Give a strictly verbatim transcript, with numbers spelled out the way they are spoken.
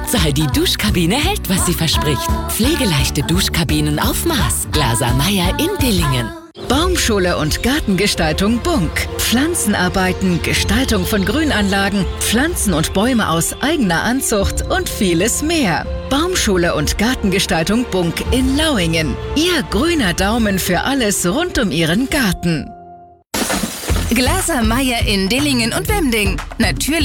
Hauptsache, die Duschkabine hält, was sie verspricht. Pflegeleichte Duschkabinen auf Maß. Glaser Meyer in Dillingen. Baumschule und Gartengestaltung Bunk. Pflanzenarbeiten, Gestaltung von Grünanlagen, Pflanzen und Bäume aus eigener Anzucht und vieles mehr. Baumschule und Gartengestaltung Bunk in Lauingen. Ihr grüner Daumen für alles rund um Ihren Garten. Glaser Meyer in Dillingen und Wemding. Natürlich